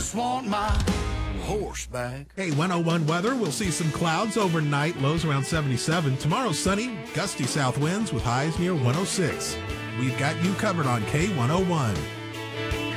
just want my horse back. Hey, 101 weather. We'll see some clouds overnight, lows around 77. Tomorrow, sunny, gusty south winds with highs near 106. We've got you covered on K101.